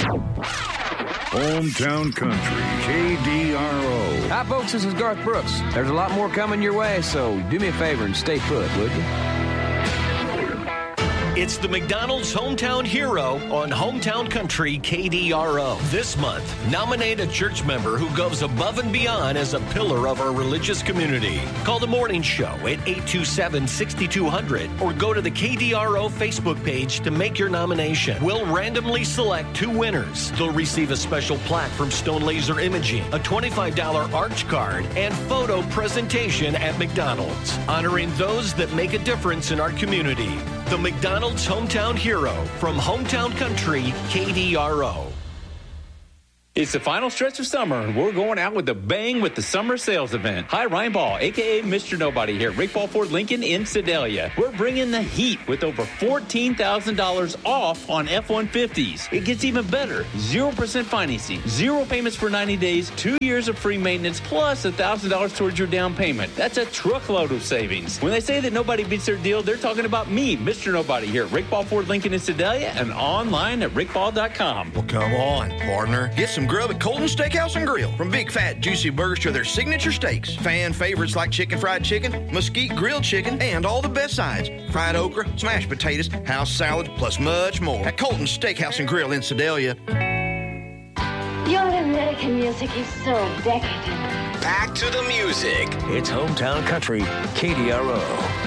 Hometown Country, KDRO. Hi, folks. This is Garth Brooks. There's a lot more coming your way, so do me a favor and stay put, would you? It's the McDonald's Hometown Hero on Hometown Country KDRO. This month, nominate a church member who goes above and beyond as a pillar of our religious community. Call the morning show at 827-6200 or go to the KDRO Facebook page to make your nomination. We'll randomly select 2 winners. They'll receive a special plaque from Stone Laser Imaging, a $25 arch card, and photo presentation at McDonald's, honoring those that make a difference in our community. The McDonald's Hometown Hero from Hometown Country, KDRO. It's the final stretch of summer, and we're going out with a bang with the summer sales event. Hi, Ryan Ball, a.k.a. Mr. Nobody here, Rick Ball Ford Lincoln in Sedalia. We're bringing the heat with over $14,000 off on F-150s. It gets even better. 0% financing, 0 payments for 90 days, 2 years of free maintenance, plus $1,000 towards your down payment. That's a truckload of savings. When they say that nobody beats their deal, they're talking about me, Mr. Nobody here, Rick Ball Ford Lincoln in Sedalia, and online at rickball.com. Well, come on, partner. Get some grub at Colton Steakhouse and Grill. From big, fat, juicy burgers to their signature steaks. Fan favorites like chicken fried chicken, mesquite grilled chicken, and all the best sides. Fried okra, smashed potatoes, house salad, plus much more. At Colton Steakhouse and Grill in Sedalia. Your American music is so decadent. Back to the music. It's Hometown Country, KDRO.